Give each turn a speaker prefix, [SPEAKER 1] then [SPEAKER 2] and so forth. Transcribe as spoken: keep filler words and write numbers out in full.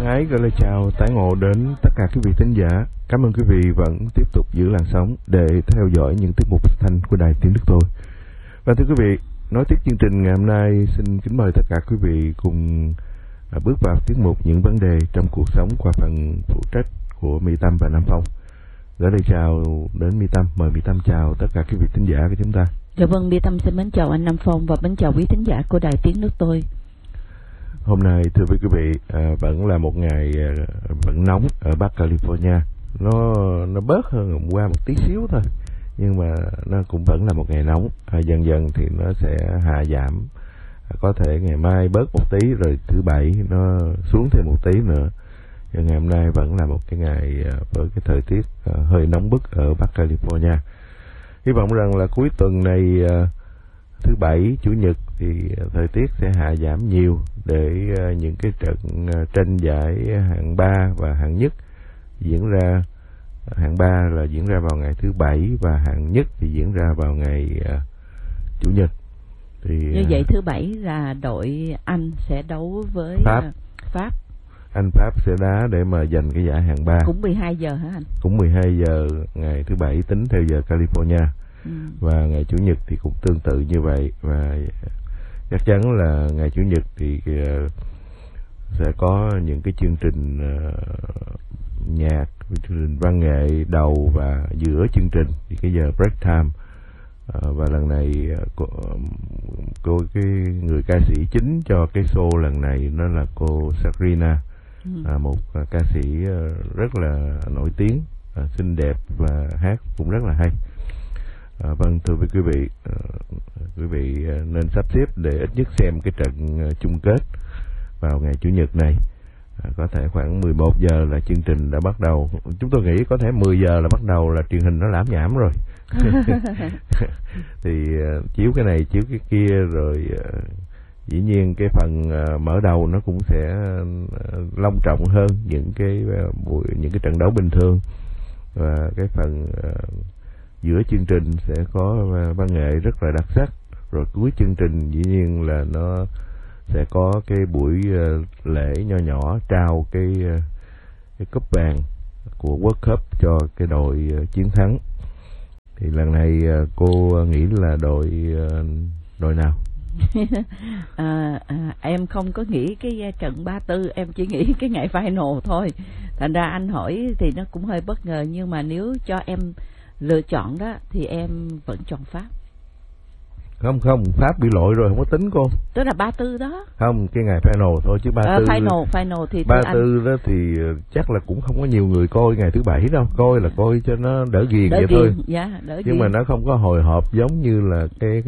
[SPEAKER 1] Thân ái gửi lời chào tái ngộ đến tất cả quý vị thính giả. Cảm ơn quý vị vẫn tiếp tục giữ làn sóng để theo dõi những tiết mục phát thanh của Đài Tiếng Đức Tôi. Và thưa quý vị, nói tiếp chương trình ngày hôm nay, xin kính mời tất cả quý vị cùng bước vào tiết mục những vấn đề trong cuộc sống qua phần phụ trách của Mỹ Tâm và Nam Phong. Gửi lời chào đến Mỹ Tâm, mời Mỹ Tâm chào tất cả quý vị thính giả của chúng ta.
[SPEAKER 2] Dạ vâng, Mỹ Tâm xin mến chào anh Nam Phong và mến chào quý thính giả của Đài Tiếng Nước Tôi.
[SPEAKER 1] Hôm nay thưa quý vị, à, vẫn là một ngày à, vẫn nóng ở Bắc California. Nó nó bớt hơn hôm qua một tí xíu thôi, nhưng mà nó cũng vẫn là một ngày nóng. À, dần dần thì nó sẽ hạ giảm. À, có thể ngày mai bớt một tí, rồi thứ bảy nó xuống thêm một tí nữa. Nhưng ngày hôm nay vẫn là một cái ngày à, với cái thời tiết à, hơi nóng bức ở Bắc California. Hy vọng rằng là cuối tuần này, à, thứ bảy, chủ nhật thì thời tiết sẽ hạ giảm nhiều để uh, những cái trận uh, tranh giải hạng ba và hạng nhất diễn ra. Hạng ba là diễn ra vào ngày thứ bảy và hạng nhất thì diễn ra vào ngày uh, chủ nhật. Thì
[SPEAKER 2] như uh, vậy thứ bảy là đội Anh sẽ đấu với
[SPEAKER 1] Pháp.
[SPEAKER 2] Uh, Pháp.
[SPEAKER 1] Anh Pháp sẽ đá để mà giành cái giải hạng ba.
[SPEAKER 2] Cũng mười hai giờ hả anh?
[SPEAKER 1] Cũng mười hai giờ ngày thứ bảy tính theo giờ California.
[SPEAKER 2] Ừ.
[SPEAKER 1] Và ngày chủ nhật thì cũng tương tự như vậy, và chắc chắn là ngày chủ nhật thì uh, sẽ có những cái chương trình uh, nhạc, chương trình văn nghệ đầu và giữa chương trình thì cái giờ break time. Uh, và lần này uh, cô, cô cái người ca sĩ chính cho cái show lần này nó là cô Sabrina, ừ. uh, một uh, ca sĩ uh, rất là nổi tiếng, uh, xinh đẹp và hát cũng rất là hay. À, vâng, thưa với quý vị, à, quý vị à, nên sắp xếp để ít nhất xem cái trận à, chung kết vào ngày chủ nhật này. À, có thể khoảng mười một giờ là chương trình đã bắt đầu. Chúng tôi nghĩ có thể mười giờ là bắt đầu là truyền hình nó lãm nhảm rồi. Thì à, chiếu cái này, chiếu cái kia, rồi à, dĩ nhiên cái phần à, mở đầu nó cũng sẽ à, long trọng hơn những cái à, buổi những cái trận đấu bình thường. Và cái phần à, giữa chương trình sẽ có văn nghệ rất là đặc sắc, rồi cuối chương trình dĩ nhiên là nó sẽ có cái buổi uh, lễ nho nhỏ trao cái uh, cái cúp vàng của World Cup cho cái đội uh, chiến thắng. Thì lần này uh, cô nghĩ là đội uh, đội nào?
[SPEAKER 2] à, à, em không có nghĩ cái trận ba tư, em chỉ nghĩ cái ngày final thôi. Thành ra anh hỏi thì nó cũng hơi bất ngờ, nhưng mà nếu cho em lựa chọn đó thì em vẫn chọn Pháp.
[SPEAKER 1] Không không, Pháp bị lội rồi, không có tính cô.
[SPEAKER 2] Tức là ba tư đó.
[SPEAKER 1] Không, cái ngày final thôi chứ ba
[SPEAKER 2] à,
[SPEAKER 1] tư.
[SPEAKER 2] Final, final thì
[SPEAKER 1] ba tư đó thì chắc là cũng không có nhiều người coi ngày thứ bảy đâu, coi là coi cho nó đỡ ghiền
[SPEAKER 2] đỡ
[SPEAKER 1] vậy
[SPEAKER 2] ghiền,
[SPEAKER 1] thôi.
[SPEAKER 2] dạ, đỡ
[SPEAKER 1] nhưng
[SPEAKER 2] ghiền.
[SPEAKER 1] mà nó không có hồi hộp giống như là cái